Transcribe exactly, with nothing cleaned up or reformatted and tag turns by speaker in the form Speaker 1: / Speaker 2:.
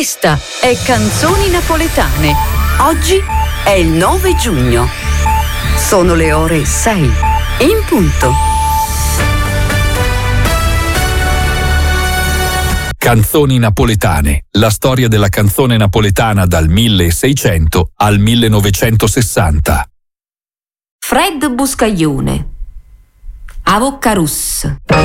Speaker 1: Questa è Canzoni Napoletane. Oggi è il nove giugno. Sono le ore sei. In punto.
Speaker 2: Canzoni napoletane. La storia della canzone napoletana dal milleseicento al millenovecentosessanta.
Speaker 3: Fred Buscaglione. Avoccarus.